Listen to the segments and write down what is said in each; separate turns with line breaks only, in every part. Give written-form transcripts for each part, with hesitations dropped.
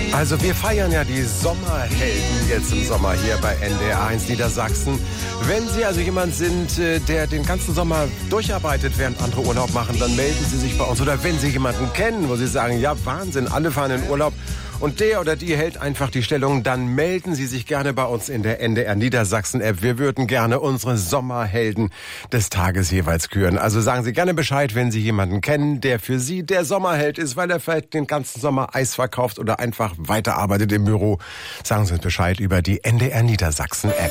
Also wir feiern ja die Sommerhelden jetzt im Sommer hier bei NDR1 Niedersachsen. Wenn Sie also jemand sind, der den ganzen Sommer durcharbeitet, während andere Urlaub machen, dann melden Sie sich bei uns. Oder wenn Sie jemanden kennen, wo Sie sagen, ja Wahnsinn, alle fahren in Urlaub und der oder die hält einfach die Stellung, dann melden Sie sich gerne bei uns in der NDR Niedersachsen App. Wir würden gerne unsere Sommerhelden des Tages jeweils küren. Also sagen Sie gerne Bescheid, wenn Sie jemanden kennen, der für Sie der Sommerheld ist, weil er vielleicht den ganzen Sommer Eis verkauft oder einfach weiterarbeitet im Büro. Sagen Sie uns Bescheid über die NDR Niedersachsen App.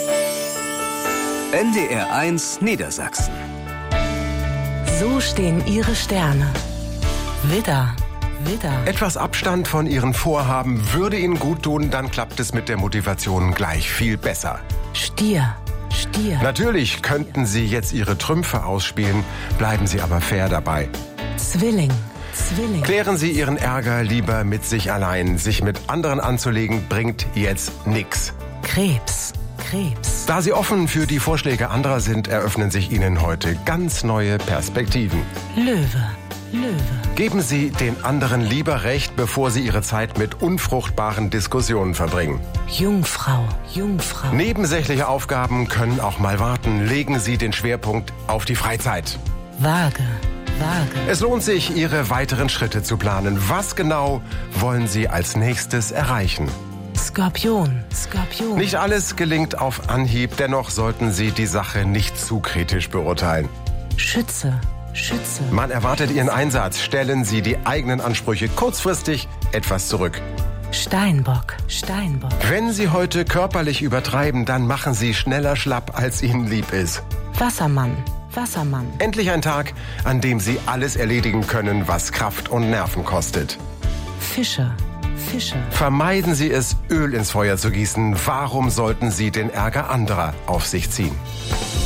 NDR1 Niedersachsen.
So stehen Ihre Sterne. Widder.
Etwas Abstand von Ihren Vorhaben würde Ihnen gut tun, dann klappt es mit der Motivation gleich viel besser.
Stier.
Natürlich könnten Sie jetzt Ihre Trümpfe ausspielen, bleiben Sie aber fair dabei.
Zwilling.
Klären Sie Ihren Ärger lieber mit sich allein. Sich mit anderen anzulegen, bringt jetzt nix.
Krebs.
Da Sie offen für die Vorschläge anderer sind, eröffnen sich Ihnen heute ganz neue Perspektiven.
Löwe.
Geben Sie den anderen lieber recht, bevor Sie Ihre Zeit mit unfruchtbaren Diskussionen verbringen.
Jungfrau.
Nebensächliche Aufgaben können auch mal warten. Legen Sie den Schwerpunkt auf die Freizeit.
Waage.
Es lohnt sich, Ihre weiteren Schritte zu planen. Was genau wollen Sie als nächstes erreichen?
Skorpion.
Nicht alles gelingt auf Anhieb, dennoch sollten Sie die Sache nicht zu kritisch beurteilen.
Schütze.
Man erwartet Ihren Einsatz. Stellen Sie die eigenen Ansprüche kurzfristig etwas zurück.
Steinbock.
Wenn Sie heute körperlich übertreiben, dann machen Sie schneller schlapp, als Ihnen lieb ist.
Wassermann.
Endlich ein Tag, an dem Sie alles erledigen können, was Kraft und Nerven kostet.
Fische.
Vermeiden Sie es, Öl ins Feuer zu gießen. Warum sollten Sie den Ärger anderer auf sich ziehen?